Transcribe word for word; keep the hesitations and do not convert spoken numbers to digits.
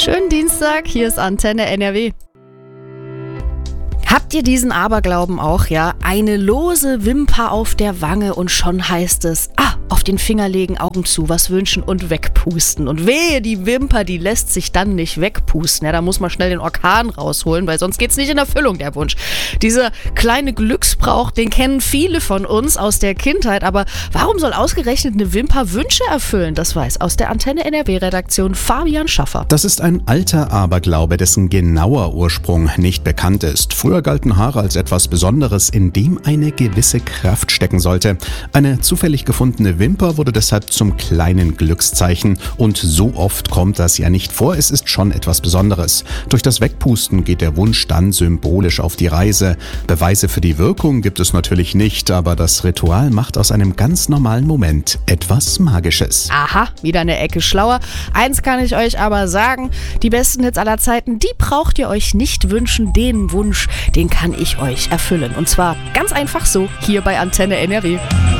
Schönen Dienstag, hier ist Antenne N R W. Habt ihr diesen Aberglauben auch, ja? Eine lose Wimper auf der Wange und schon heißt es, ah, auf den Finger legen, Augen zu, was wünschen und wegpusten. Und wehe, die Wimper, die lässt sich dann nicht wegpusten. Ja, da muss man schnell den Orkan rausholen, weil sonst geht's nicht in Erfüllung, der Wunsch. Dieser kleine Glücksbrauch, den kennen viele von uns aus der Kindheit, aber warum soll ausgerechnet eine Wimper Wünsche erfüllen? Das weiß aus der Antenne N R W-Redaktion Fabian Schaffer. Das ist ein alter Aberglaube, dessen genauer Ursprung nicht bekannt ist. Früher galten Haare als etwas Besonderes, in dem eine gewisse Kraft stecken sollte. Eine zufällig gefundene Wimper wurde deshalb zum kleinen Glückszeichen. Und so oft kommt das ja nicht vor, es ist schon etwas Besonderes. Durch das Wegpusten geht der Wunsch dann symbolisch auf die Reise. Beweise für die Wirkung gibt es natürlich nicht, aber das Ritual macht aus einem ganz normalen Moment etwas Magisches. Aha, wieder eine Ecke schlauer. Eins kann ich euch aber sagen, die besten Hits aller Zeiten, die braucht ihr euch nicht wünschen. Den Wunsch, den kann ich euch erfüllen. Und zwar ganz einfach so, hier bei Antenne N R W.